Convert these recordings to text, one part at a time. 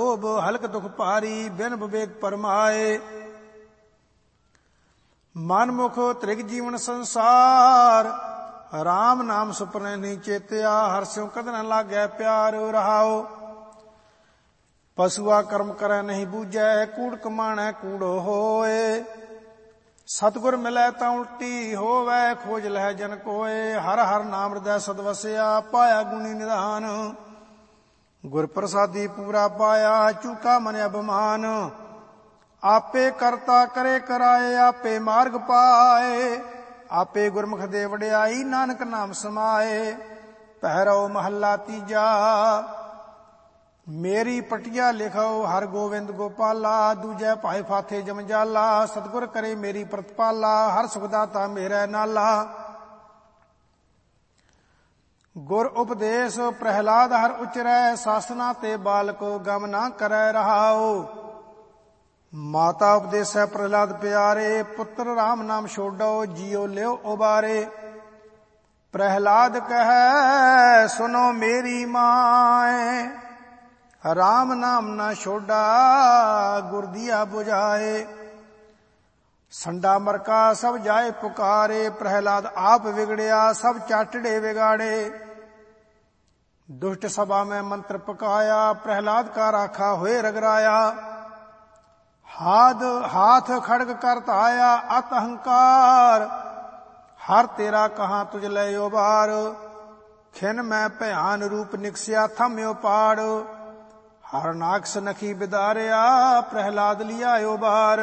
लोभ हलक दुख भारी बिन विवेक परमाए। मनमुख त्रिग जीवन संसार राम नाम सुपने नहीं चेत्या। हर्षों कद न लागै प्यार रहाओ। पशुआ कर्म करे नहीं बूझै कूड़ कमाणै कूड़ो होए। सतगुर मिलै ता उल्टी होवै खोज लह जन कोय। हर हर नाम हृदय सद वसिया पाया गुणी निधान। गुर प्रसादी पूरा पाया चूका मन अभिमान। आपे करता करे कराए आपे मार्ग पाए। आपे गुरमुख दे वडियाई नानक नाम समाए। पहरो महला तीजा मेरी पटिया लिखो हर गोविंद गोपाला। दूजै भाई फाथे जमजाला सतगुर करे मेरी प्रतिपाला। हर सुखदाता मेरा नाला। गुर उपदेश प्रहलाद हर उचरै। सासना ते बालक गम ना करै रहाओ। माता उपदेश प्रहलाद प्यारे पुत्र राम नाम छोड़ो जियो लियो उबारे। प्रहलाद कहे सुनो मेरी माए राम नाम ना छोड़ा गुर दिया बुझाए। संडा मरका सब जाए पुकारे। प्रहलाद आप बिगड़िया सब चाटड़े बिगाड़े। दुष्ट सभा में मंत्र पकाया प्रहलाद का राखा हुए रगराया। हाथ खड़ग करता आया अत अहंकार। हर तेरा कहां तुझ ले उबार। खिन में भयान रूप निकसिया थम्यो पाड़। हर नाक्ष नखी बिदारिया प्रहलाद लिया उबार।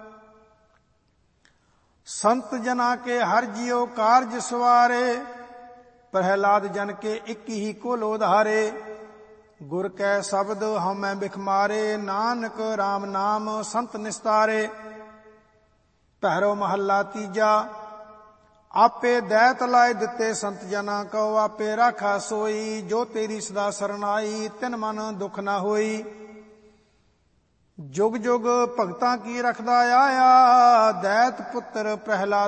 संत जना के हर जियो कार्य सवारे। प्रहलाद जन के इक ही कुल उधारे। गुर कै शब्द हमें बिखमारे नानक राम नाम संत निस्तारे। पहरो महला तीजा आपे दैत लाए दिते संत जना को। आपे राखा सोई जो तेरी सदा सरनाई तिन मन दुख ना होई। जुग जुग भगतां की रखदा आया दैत पुत्र प्रहलाद